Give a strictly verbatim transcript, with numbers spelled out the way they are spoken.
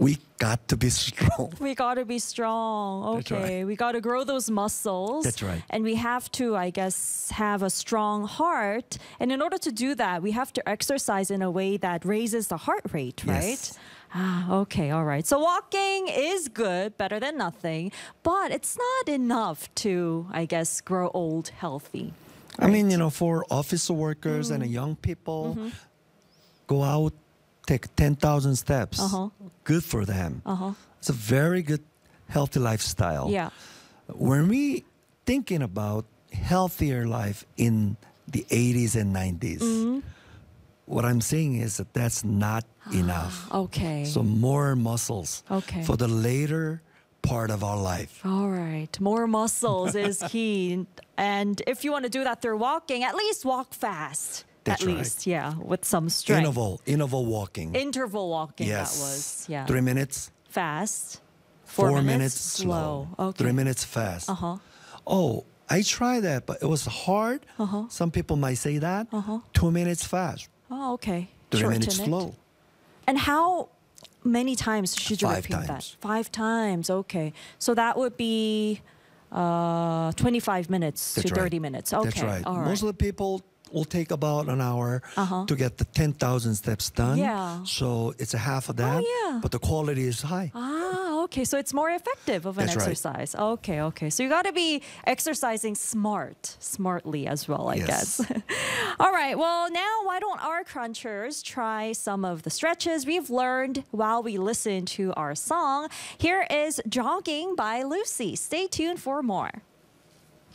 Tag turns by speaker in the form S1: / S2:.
S1: we got to be strong.
S2: We got to be strong.
S1: That's
S2: Okay.
S1: right.
S2: We got to grow those muscles.
S1: That's right.
S2: And we have to, I guess, have a strong heart. And in order to do that, we have to exercise in a way that raises the heart rate, right?
S1: Yes.
S2: Ah, okay. All right. So walking is good, better than nothing. But it's not enough to, I guess, grow old healthy.
S1: I mean, you know, for office workers and young people,
S2: Mm-hmm.
S1: go out, take ten thousand steps.
S2: Uh-huh.
S1: Good for them.
S2: Uh-huh.
S1: It's a very good, healthy lifestyle.
S2: Yeah.
S1: When we thinking about healthier life in the eighties and nineties,
S2: Mm-hmm.
S1: what I'm saying is that that's not enough.
S2: Okay.
S1: So more muscles
S2: Okay.
S1: for the later part of our life.
S2: All right. More muscles is key. And if you want to do that through walking, at least walk fast.
S1: That's
S2: at
S1: right.
S2: least, yeah, with some strength.
S1: Interval, interval walking.
S2: Interval walking,
S1: yes.
S2: that was, yeah.
S1: Three minutes,
S2: Fast.
S1: four,
S2: Four,
S1: minutes, slow.
S2: Okay.
S1: Three minutes fast.
S2: Uh-huh.
S1: Oh, I tried that, but it was hard.
S2: Uh-huh.
S1: Some people might say that.
S2: Uh-huh.
S1: Two minutes fast.
S2: Oh, okay.
S1: Three
S2: Shorten
S1: minutes
S2: it.
S1: slow.
S2: And how many times should you
S1: Five
S2: repeat that?
S1: times.
S2: Five times. Okay. So that would be uh, twenty-five minutes
S1: That's
S2: to
S1: right.
S2: thirty minutes. Okay.
S1: That's right.
S2: All right.
S1: Most of the people will take about an hour
S2: Uh-huh.
S1: to get the ten thousand steps done.
S2: Yeah.
S1: So it's a half of that.
S2: yeah.
S1: But the quality is high.
S2: Ah, okay. So it's more effective of an
S1: That's right.
S2: exercise. Okay, okay. So you got to be exercising smart, smartly as well, I
S1: Yes.
S2: guess. All right. Well, now why don't our crunchers try some of the stretches we've learned while we listen to our song? Here is Jogging by Lucy. Stay tuned for more.